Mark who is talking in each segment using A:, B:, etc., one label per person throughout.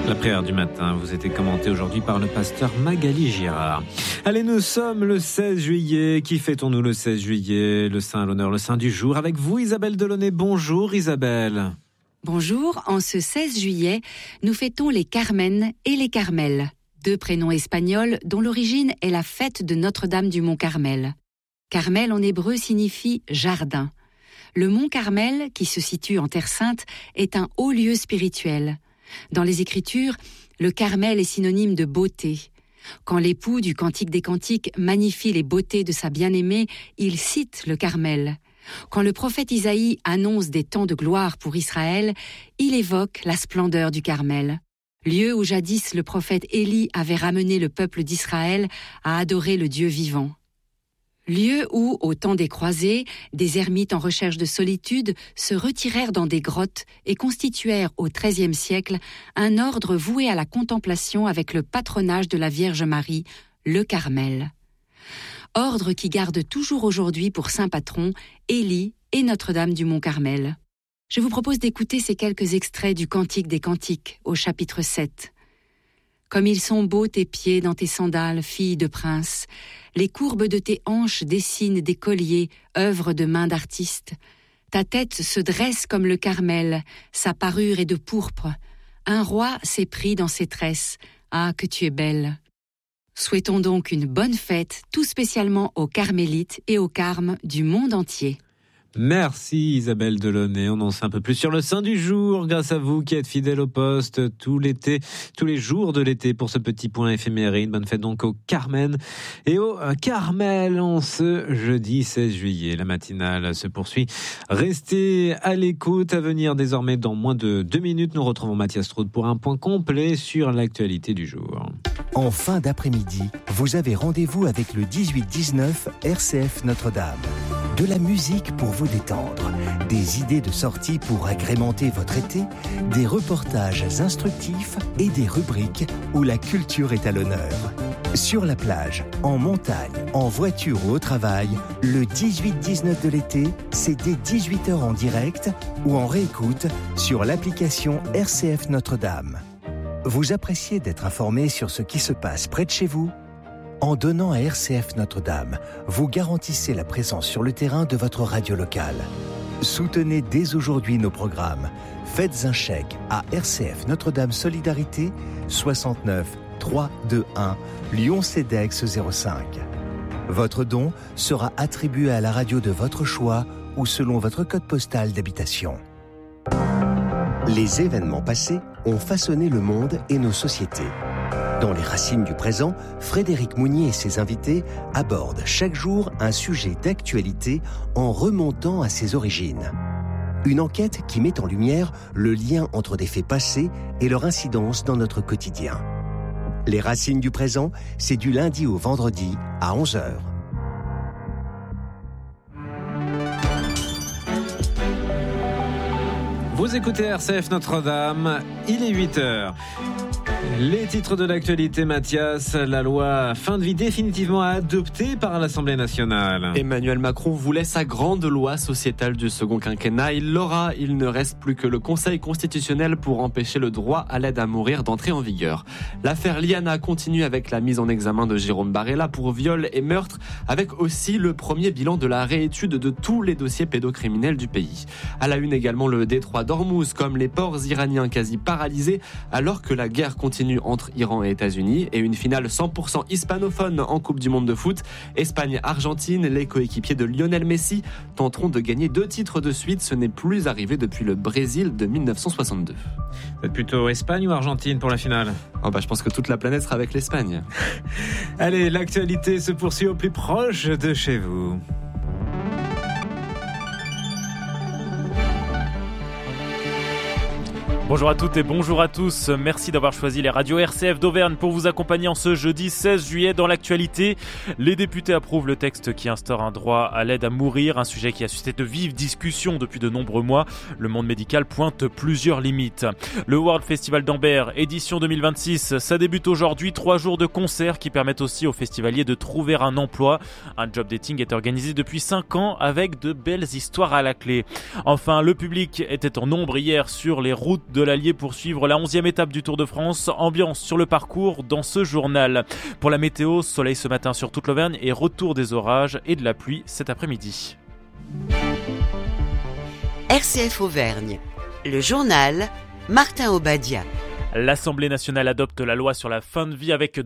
A: La prière du matin vous était commentée aujourd'hui par le pasteur Magali Girard. Allez, nous sommes le 16 juillet. Qui fêtons-nous le 16 juillet? Le saint à l'honneur, le saint du jour. Avec vous, Isabelle Delaunay. Bonjour Isabelle.
B: Bonjour, en ce 16 juillet, nous fêtons les Carmen et les Carmels, deux prénoms espagnols dont l'origine est la fête de Notre-Dame du Mont Carmel. Carmel en hébreu signifie jardin. Le Mont Carmel, qui se situe en Terre Sainte, est un haut lieu spirituel. Dans les Écritures, le Carmel est synonyme de beauté. Quand l'époux du Cantique des Cantiques magnifie les beautés de sa bien-aimée, il cite le Carmel. Quand le prophète Isaïe annonce des temps de gloire pour Israël, il évoque la splendeur du Carmel, lieu où jadis le prophète Élie avait ramené le peuple d'Israël à adorer le Dieu vivant. Lieu où, au temps des croisés, des ermites en recherche de solitude se retirèrent dans des grottes et constituèrent au XIIIe siècle un ordre voué à la contemplation avec le patronage de la Vierge Marie, le Carmel. Ordre qui garde toujours aujourd'hui pour saint patron Élie et Notre-Dame du Mont Carmel. Je vous propose d'écouter ces quelques extraits du Cantique des Cantiques au chapitre 7. Comme ils sont beaux tes pieds dans tes sandales, fille de prince, les courbes de tes hanches dessinent des colliers, œuvre de main d'artiste. Ta tête se dresse comme le Carmel, sa parure est de pourpre. Un roi s'est pris dans ses tresses, ah que tu es belle. Souhaitons donc une bonne fête, tout spécialement aux carmélites et aux carmes du monde entier.
A: Merci Isabelle Delaunay. On en sait un peu plus sur le saint du jour grâce à vous qui êtes fidèles au poste tout l'été, tous les jours de l'été pour ce petit point éphéméride. Bonne fête donc au Carmen et au Carmel en ce jeudi 16 juillet. La matinale se poursuit. Restez à l'écoute. À venir désormais dans moins de 2 minutes, nous retrouvons Mathias Straude pour un point complet sur l'actualité du jour.
C: En fin d'après-midi, vous avez rendez-vous avec le 18-19 RCF Notre-Dame. De la musique pour vous détendre, des idées de sortie pour agrémenter votre été, des reportages instructifs et des rubriques où la culture est à l'honneur. Sur la plage, en montagne, en voiture ou au travail, le 18-19 de l'été, c'est dès 18h en direct ou en réécoute sur l'application RCF Notre-Dame. Vous appréciez d'être informé sur ce qui se passe près de chez vous ? En donnant à RCF Notre-Dame, vous garantissez la présence sur le terrain de votre radio locale. Soutenez dès aujourd'hui nos programmes. Faites un chèque à RCF Notre-Dame Solidarité 69 321 Lyon-CEDEX 05. Votre don sera attribué à la radio de votre choix ou selon votre code postal d'habitation. Les événements passés ont façonné le monde et nos sociétés. Dans les racines du présent, Frédéric Mounier et ses invités abordent chaque jour un sujet d'actualité en remontant à ses origines. Une enquête qui met en lumière le lien entre des faits passés et leur incidence dans notre quotidien. Les racines du présent, c'est du lundi au vendredi à 11h.
A: Vous écoutez RCF Notre-Dame, il est 8h. Les titres de l'actualité, Mathias. La loi fin de vie définitivement adoptée par l'Assemblée nationale.
D: Emmanuel Macron voulait sa grande loi sociétale du second quinquennat. Il l'aura. Il ne reste plus que le Conseil constitutionnel pour empêcher le droit à l'aide à mourir d'entrer en vigueur. L'affaire Liana continue avec la mise en examen de Jérôme Barella pour viol et meurtre, avec aussi le premier bilan de la réétude de tous les dossiers pédocriminels du pays. À la une également le détroit d'Ormuz, comme les ports iraniens quasi paralysés, alors que la guerre continue entre Iran et États-Unis, et une finale 100% hispanophone en Coupe du Monde de foot. Espagne-Argentine, les coéquipiers de Lionel Messi tenteront de gagner 2 titres de suite. Ce n'est plus arrivé depuis le Brésil de 1962.
A: Vous êtes plutôt Espagne ou Argentine pour la finale ?
D: Je pense que toute la planète sera avec l'Espagne.
A: Allez, l'actualité se poursuit au plus proche de chez vous.
E: Bonjour à toutes et bonjour à tous. Merci d'avoir choisi les radios RCF d'Auvergne pour vous accompagner en ce jeudi 16 juillet dans l'actualité. Les députés approuvent le texte qui instaure un droit à l'aide à mourir, un sujet qui a suscité de vives discussions depuis de nombreux mois. Le monde médical pointe plusieurs limites. Le World Festival d'Ambert, édition 2026, ça débute aujourd'hui. 3 jours de concerts qui permettent aussi aux festivaliers de trouver un emploi. Un job dating est organisé depuis 5 ans avec de belles histoires à la clé. Enfin, le public était en nombre hier sur les routes de l'Allier pour suivre la 11e étape du Tour de France. Ambiance sur le parcours dans ce journal. Pour la météo, soleil ce matin sur toute l'Auvergne et retour des orages et de la pluie cet après-midi.
F: RCF Auvergne, le journal Martin Obadia.
E: L'Assemblée nationale adopte la loi sur la fin de vie avec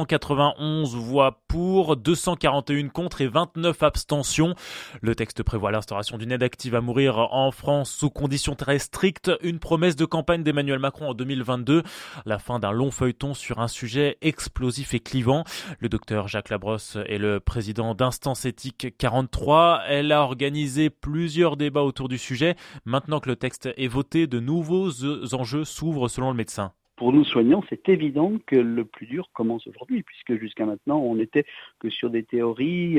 E: 291 voix pour, 241 contre et 29 abstentions. Le texte prévoit l'instauration d'une aide active à mourir en France sous conditions très strictes, une promesse de campagne d'Emmanuel Macron en 2022, la fin d'un long feuilleton sur un sujet explosif et clivant. Le docteur Jacques Labrosse est le président d'Instance Éthique 43. Elle a organisé plusieurs débats autour du sujet. Maintenant que le texte est voté, de nouveaux enjeux s'ouvrent selon le médecin.
G: Pour nous soignants, c'est évident que le plus dur commence aujourd'hui, puisque jusqu'à maintenant, on n'était que sur des théories,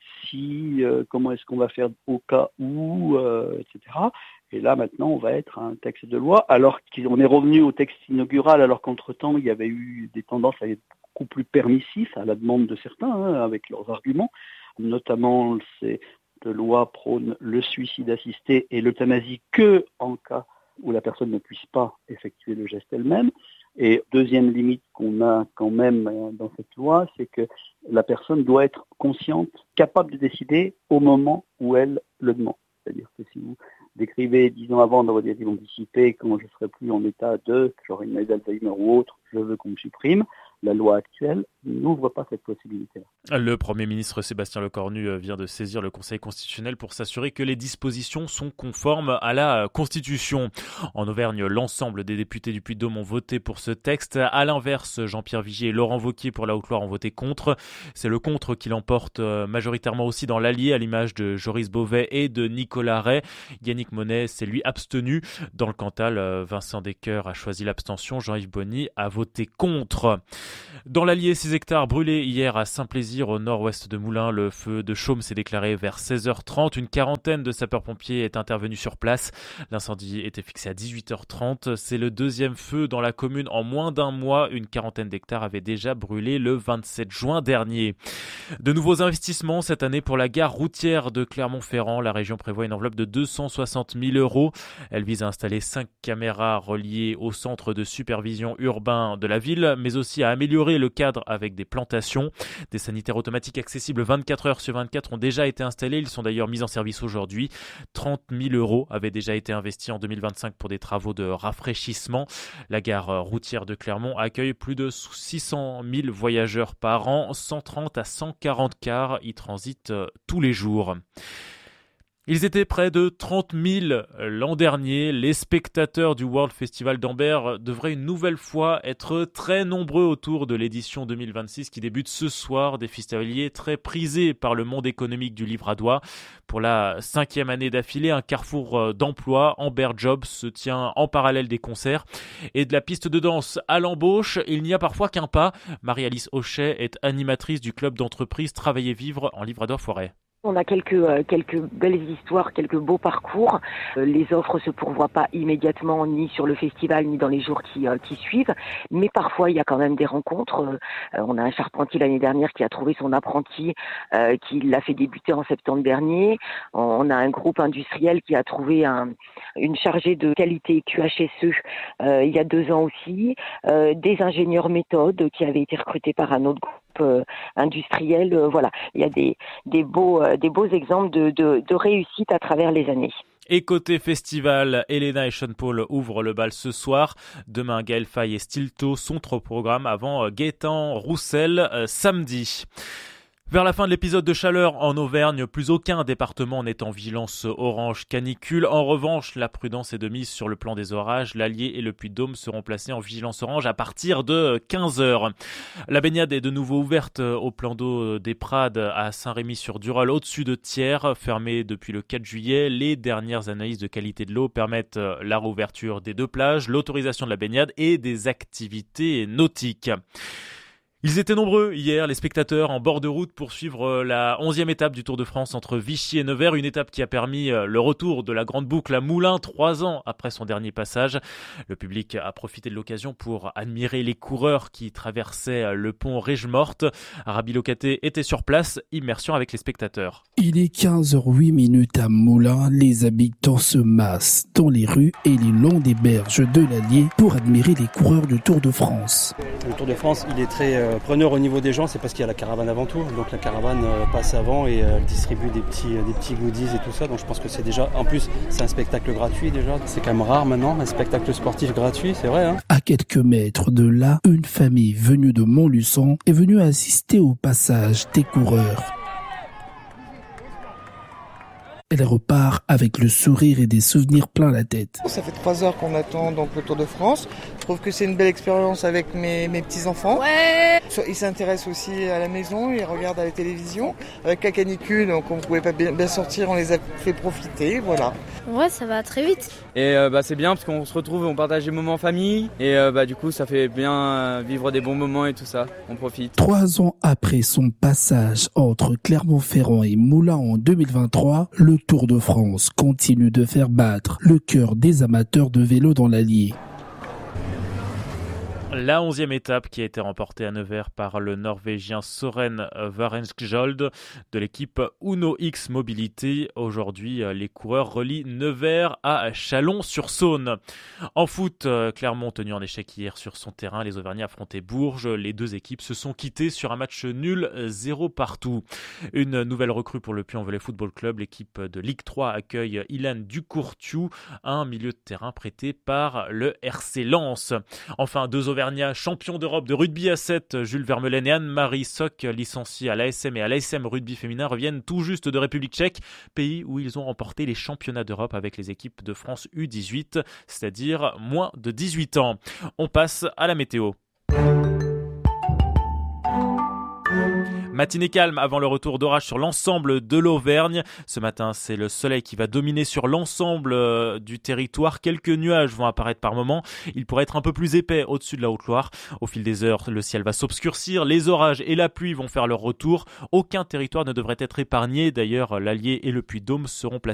G: comment est-ce qu'on va faire au cas où, etc. Et là, maintenant, on va être un texte de loi, alors qu'on est revenu au texte inaugural, alors qu'entre-temps, il y avait eu des tendances à être beaucoup plus permissifs, à la demande de certains, avec leurs arguments. Notamment, cette loi prône le suicide assisté et l'euthanasie que en cas où la personne ne puisse pas effectuer le geste elle-même. Et deuxième limite qu'on a quand même dans cette loi, c'est que la personne doit être consciente, capable de décider au moment où elle le demande. C'est-à-dire que si vous décrivez 10 ans avant dans votre dialyse anticipée, quand je ne serai plus en état que j'aurai une maladie d'Alzheimer ou autre, je veux qu'on me supprime, la loi actuelle n'ouvre pas cette possibilité-là.
E: Le Premier ministre Sébastien Lecornu vient de saisir le Conseil constitutionnel pour s'assurer que les dispositions sont conformes à la Constitution. En Auvergne, l'ensemble des députés du Puy-de-Dôme ont voté pour ce texte. À l'inverse, Jean-Pierre Vigier et Laurent Wauquiez pour la Haute-Loire ont voté contre. C'est le contre qui l'emporte majoritairement aussi dans l'Allier, à l'image de Joris Beauvais et de Nicolas Ray. Yannick Monet s'est lui abstenu. Dans le Cantal, Vincent Descoeurs a choisi l'abstention. Jean-Yves Bonny a voté contre. Dans l'Allier, 6 hectares brûlés hier à Saint-Plaisir, au nord-ouest de Moulins. Le feu de chaume s'est déclaré vers 16h30. Une quarantaine de sapeurs-pompiers est intervenue sur place. L'incendie était fixé à 18h30. C'est le deuxième feu dans la commune en moins d'un mois. Une quarantaine d'hectares avaient déjà brûlé le 27 juin dernier. De nouveaux investissements cette année pour la gare routière de Clermont-Ferrand. La région prévoit une enveloppe de 260 000 €. Elle vise à installer 5 caméras reliées au centre de supervision urbain de la ville, mais aussi à améliorer le cadre avec des plantations. Des sanitaires automatiques accessibles 24 heures sur 24 ont déjà été installés. Ils sont d'ailleurs mis en service aujourd'hui. 30 000 € avaient déjà été investis en 2025 pour des travaux de rafraîchissement. La gare routière de Clermont accueille plus de 600 000 voyageurs par an. 130 à 140 cars y transitent tous les jours. Ils étaient près de 30 000 l'an dernier. Les spectateurs du World Festival d'Amber devraient une nouvelle fois être très nombreux autour de l'édition 2026 qui débute ce soir. Des festivaliers très prisés par le monde économique du Livradois. Pour la 5e année d'affilée, un carrefour d'emploi, Amber Jobs, se tient en parallèle des concerts. Et de la piste de danse à l'embauche, il n'y a parfois qu'un pas. Marie-Alice Auchet est animatrice du club d'entreprise Travailler Vivre en Livradois-Forêt.
H: On a quelques belles histoires, quelques beaux parcours. Les offres se pourvoient pas immédiatement ni sur le festival ni dans les jours qui suivent, mais parfois il y a quand même des rencontres. On a un charpentier l'année dernière qui a trouvé son apprenti, qui l'a fait débuter en septembre dernier. On a un groupe industriel qui a trouvé une chargée de qualité QHSE il y a 2 ans aussi. Des ingénieurs méthodes qui avaient été recrutés par un autre groupe industriel. Voilà, il y a des beaux exemples de réussite à travers les années.
E: Et côté festival, Elena et Sean Paul ouvrent le bal ce soir. Demain, Gaël Faye et Stilto sont au programme avant Gaëtan Roussel samedi. Vers la fin de l'épisode de chaleur en Auvergne, plus aucun département n'est en vigilance orange canicule. En revanche, la prudence est de mise sur le plan des orages. L'Allier et le Puy-de-Dôme seront placés en vigilance orange à partir de 15h. La baignade est de nouveau ouverte au plan d'eau des Prades à Saint-Rémy-sur-Durolle, au-dessus de Thiers, fermé depuis le 4 juillet. Les dernières analyses de qualité de l'eau permettent la réouverture des 2 plages, l'autorisation de la baignade et des activités nautiques. Ils étaient nombreux hier, les spectateurs en bord de route pour suivre la 11e étape du Tour de France entre Vichy et Nevers, une étape qui a permis le retour de la grande boucle à Moulins 3 ans après son dernier passage. Le public a profité de l'occasion pour admirer les coureurs qui traversaient le pont Régemorte. Arabi Locaté était sur place, immersion avec les spectateurs.
I: Il est 15h08 à Moulins, les habitants se massent dans les rues et les longs des berges de l'Allier pour admirer les coureurs du Tour de France.
J: Le Tour de France, il est très preneur au niveau des gens, c'est parce qu'il y a la caravane avant tout. Donc la caravane passe avant et distribue des petits goodies et tout ça. Donc je pense que c'est déjà, en plus, c'est un spectacle gratuit déjà. C'est quand même rare maintenant, un spectacle sportif gratuit, c'est vrai. Hein.
I: À quelques mètres de là, une famille venue de Montluçon est venue assister au passage des coureurs. Elle repart avec le sourire et des souvenirs plein la tête.
K: Ça fait 3 heures qu'on attend donc le Tour de France. Je trouve que c'est une belle expérience avec mes petits-enfants. Ouais. Ils s'intéressent aussi à la maison, ils regardent à la télévision. Avec la canicule, donc on ne pouvait pas bien sortir, on les a fait profiter, voilà.
L: Ouais, ça va très vite.
M: Et c'est bien parce qu'on se retrouve, on partage des moments en famille. Et du coup, ça fait bien vivre des bons moments et tout ça. On profite.
I: 3 ans après son passage entre Clermont-Ferrand et Moulins en 2023, le Tour de France continue de faire battre le cœur des amateurs de vélo dans l'Allier.
E: La 11e étape qui a été remportée à Nevers par le Norvégien Søren Varenskjold de l'équipe Uno X Mobility. Aujourd'hui, les coureurs relient Nevers à Chalon-sur-Saône. En foot, Clermont tenu en échec hier sur son terrain. Les Auvergnats affrontaient Bourges. Les deux équipes se sont quittées sur un match nul 0 partout. Une nouvelle recrue pour le Puy-en-Velay Football Club. L'équipe de Ligue 3 accueille Ilan Ducourtiou, un milieu de terrain prêté par le RC Lens. Enfin, 2 Auvergnats champions d'Europe de rugby à 7, Jules Vermeulen et Anne-Marie Sock, licenciés à l'ASM et à l'ASM rugby féminin, reviennent tout juste de République tchèque, pays où ils ont remporté les championnats d'Europe avec les équipes de France U18, c'est-à-dire moins de 18 ans. On passe à la météo. Matinée calme avant le retour d'orage sur l'ensemble de l'Auvergne. Ce matin, c'est le soleil qui va dominer sur l'ensemble du territoire. Quelques nuages vont apparaître par moments. Il pourrait être un peu plus épais au-dessus de la Haute-Loire. Au fil des heures, le ciel va s'obscurcir. Les orages et la pluie vont faire leur retour. Aucun territoire ne devrait être épargné. D'ailleurs, l'Allier et le Puy-de-Dôme seront placés